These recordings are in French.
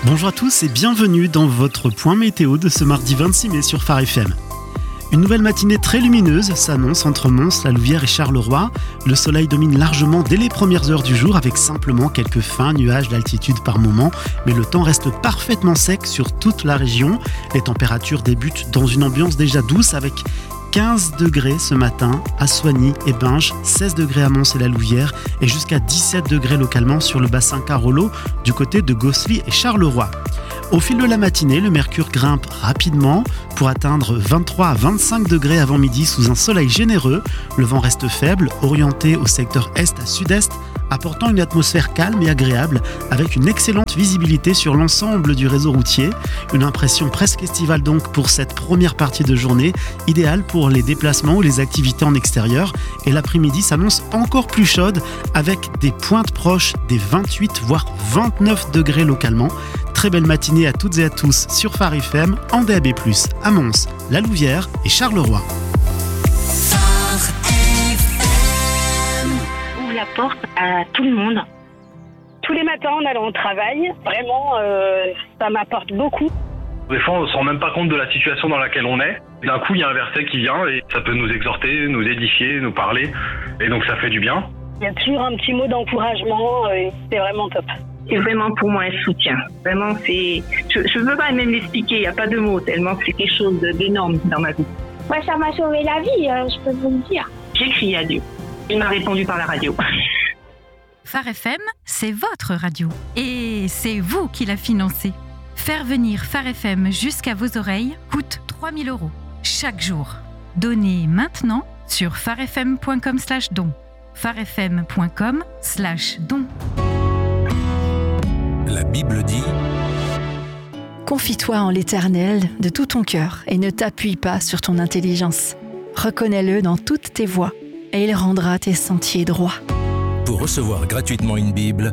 Bonjour à tous et bienvenue dans votre point météo de ce mardi 26 mai sur Phare FM. Une nouvelle matinée très lumineuse s'annonce entre Mons, La Louvière et Charleroi. Le soleil domine largement dès les premières heures du jour avec simplement quelques fins nuages d'altitude par moment. Mais le temps reste parfaitement sec sur toute la région. Les températures débutent dans une ambiance déjà douce avec 15 degrés ce matin à Soigny et Binge, 16 degrés à Mons et La Louvière et jusqu'à 17 degrés localement sur le bassin Carolo du côté de Gosselies et Charleroi. Au fil de la matinée, le mercure grimpe rapidement pour atteindre 23 à 25 degrés avant midi sous un soleil généreux. Le vent reste faible, orienté au secteur est à sud-est, apportant une atmosphère calme et agréable avec une excellente visibilité sur l'ensemble du réseau routier. Une impression presque estivale donc pour cette première partie de journée, idéale pour les déplacements ou les activités en extérieur. Et l'après-midi s'annonce encore plus chaude avec des pointes proches des 28 voire 29 degrés localement. Très belle matinée à toutes et à tous sur Phare FM, en DAB+, à Mons, La Louvière et Charleroi. Ouvre la porte à tout le monde. Tous les matins en allant au travail, vraiment, ça m'apporte beaucoup. Des fois, on ne se rend même pas compte de la situation dans laquelle on est. D'un coup, il y a un verset qui vient et ça peut nous exhorter, nous édifier, nous parler. Et donc, ça fait du bien. Il y a toujours un petit mot d'encouragement et c'est vraiment top. C'est vraiment pour moi un soutien. Vraiment, c'est... Je ne peux pas même l'expliquer, il n'y a pas de mots, tellement c'est quelque chose d'énorme dans ma vie. Moi, ça m'a sauvé la vie, je peux vous le dire. J'ai crié à Dieu. Il m'a répondu par la radio. Phare FM, c'est votre radio. Et c'est vous qui la financez. Faire venir Phare FM jusqu'à vos oreilles coûte 3 000 € chaque jour. Donnez maintenant sur pharefm.com/don. pharefm.com/don. La Bible dit: Confie-toi en l'Éternel de tout ton cœur et ne t'appuie pas sur ton intelligence. Reconnais-le dans toutes tes voies et il rendra tes sentiers droits. Pour recevoir gratuitement une Bible,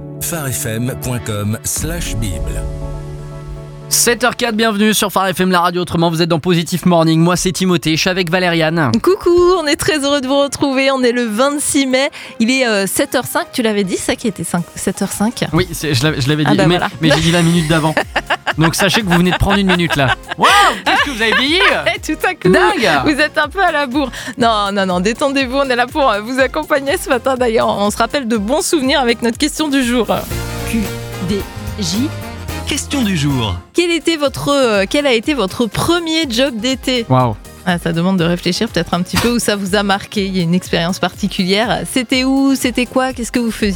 pharefm.com/Bible. 7h04, bienvenue sur Phare FM, la radio autrement, vous êtes dans Positive Morning, moi c'est Timothée, je suis avec Valériane. Coucou, on est très heureux de vous retrouver, on est le 26 mai, il est 7h05, tu l'avais dit ça qui était 7h05 ? Oui, je l'avais dit, bah voilà. mais j'ai dit la minute d'avant, donc sachez que vous venez de prendre une minute là. Waouh, qu'est-ce que vous avez vieilli ? Tout à coup, dingue. Vous êtes un peu à la bourre. Non, détendez-vous, on est là pour vous accompagner ce matin d'ailleurs, on se rappelle de bons souvenirs avec notre question du jour. QDJ. Question du jour. Quel a été votre premier job d'été ? Waouh. Ça demande de réfléchir peut-être un petit peu où ça vous a marqué. Il y a une expérience particulière. C'était où ? C'était quoi ? Qu'est-ce que vous faisiez ?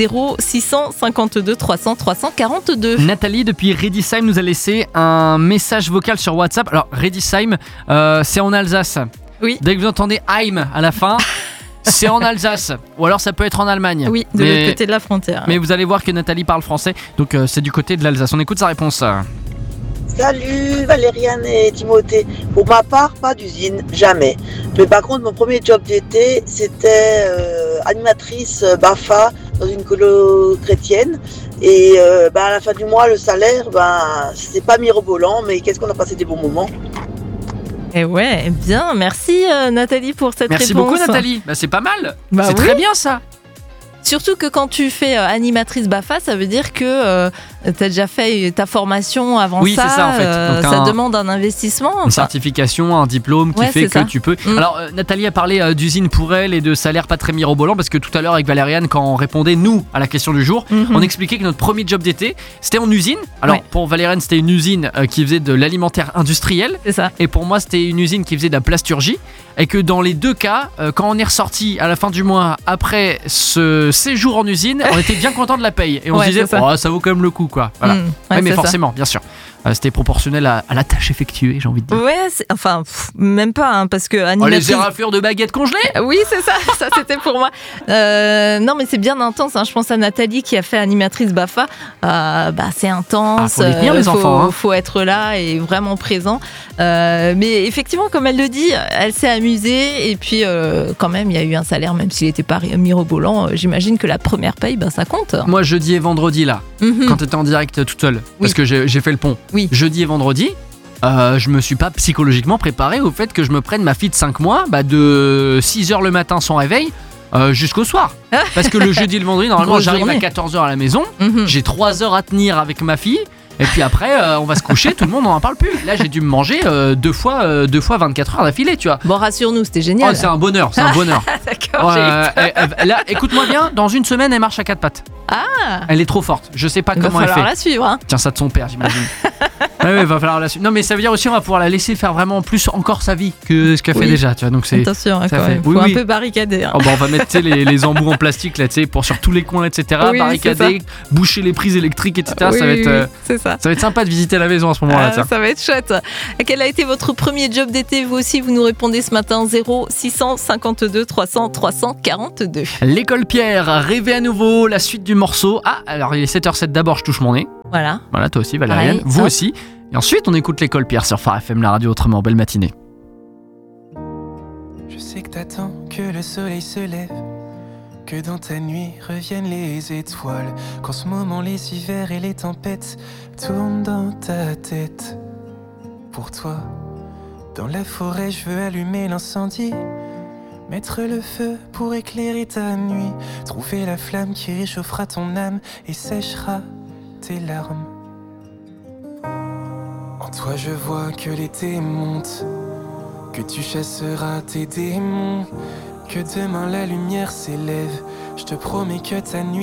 0652 300 342. Nathalie depuis Redisheim nous a laissé un message vocal sur WhatsApp. Alors Redisheim, c'est en Alsace. Oui. Dès que vous entendez Heim à la fin, c'est en Alsace, ou alors ça peut être en Allemagne. Oui, de l'autre côté de la frontière. Mais vous allez voir que Nathalie parle français, donc c'est du côté de l'Alsace. On écoute sa réponse. Salut Valériane et Timothée. Pour ma part, pas d'usine, jamais. Mais par contre, mon premier job d'été, c'était animatrice BAFA dans une colo chrétienne. Et à la fin du mois, le salaire, c'est pas mirobolant, mais qu'est-ce qu'on a passé des bons moments. Et ouais, bien, merci Nathalie pour cette réponse. Merci beaucoup Nathalie, c'est pas mal, c'est oui. Très bien ça. Surtout que quand tu fais animatrice BAFA, ça veut dire que tu as déjà fait ta formation avant ça. Oui, c'est ça en fait. Donc ça demande un investissement. Une certification, un diplôme qui fait que tu peux. Alors Nathalie a parlé d'usine pour elle et de salaire pas très mirobolant parce que tout à l'heure avec Valériane, quand on répondait nous à la question du jour, on expliquait que notre premier job d'été c'était en usine. Alors pour Valériane c'était une usine qui faisait de l'alimentaire industriel. C'est ça. Et pour moi c'était une usine qui faisait de la plasturgie. Et que dans les deux cas, quand on est ressorti à la fin du mois après ce séjour en usine, on était bien content de la paye et on se disait ça vaut quand même le coup quoi. Voilà. Mais forcément, bien sûr. C'était proportionnel à la tâche effectuée, j'ai envie de dire. Ouais, même pas, parce que animatrice... les éraflures de baguettes congelées. Oui, c'est ça, ça c'était pour moi. Non, mais c'est bien intense. Je pense à Nathalie qui a fait animatrice BAFA. C'est intense. Faut les tenir les enfants. Faut être là et vraiment présent. Mais effectivement, comme elle le dit, elle s'est amusée et puis quand même, il y a eu un salaire, même s'il n'était pas mirobolant. J'imagine que la première paye, ça compte. Moi, jeudi et vendredi là, quand t'étais en direct toute seule, parce que j'ai fait le pont. Oui. Jeudi et vendredi, je me suis pas psychologiquement préparé au fait que je me prenne ma fille de 5 mois de 6h le matin sans réveil jusqu'au soir. Parce que le jeudi et le vendredi, normalement, j'arrive à 14h à la maison, j'ai 3 heures à tenir avec ma fille. Et puis après, on va se coucher, tout le monde n'en parle plus. Là, j'ai dû me manger 2 fois 24 heures d'affilée, tu vois. Bon, rassure-nous, c'était génial. Oh, c'est un bonheur. D'accord. Là, écoute-moi bien, dans une semaine, elle marche à 4 pattes. Ah. Elle est trop forte. Je sais pas comment elle fait. Il va falloir la suivre. Hein. Tiens, ça de son père, j'imagine. Ouais, va falloir la suivre. Non, mais ça veut dire aussi on va pouvoir la laisser faire vraiment plus encore sa vie que ce qu'elle fait déjà, tu vois. Donc c'est. Attention, hein, quand même. Faut un peu barricader. Hein. Oh, bah, on va mettre les embouts en plastique là, tu sais, pour sur tous les coins, etc. Barricader, boucher les prises électriques, etc. Ça va être sympa de visiter la maison à ce moment-là. Ça va être chouette. Quel a été votre premier job d'été? Vous aussi, vous nous répondez ce matin 0652 300 342. L'école Pierre, rêver à nouveau, la suite du morceau. Ah, alors il est 7h07 d'abord, je touche mon nez. Voilà, toi aussi, Valériane. Vous aussi. Et ensuite, on écoute l'école Pierre sur Phare FM, la radio autrement. Belle matinée. Je sais que t'attends que le soleil se lève, que dans ta nuit reviennent les étoiles, qu'en ce moment les hivers et les tempêtes tournent dans ta tête. Pour toi, dans la forêt, je veux allumer l'incendie, mettre le feu pour éclairer ta nuit, trouver la flamme qui réchauffera ton âme et séchera tes larmes. En toi je vois que l'été monte, que tu chasseras tes démons, que demain la lumière s'élève. Je te promets que ta nuit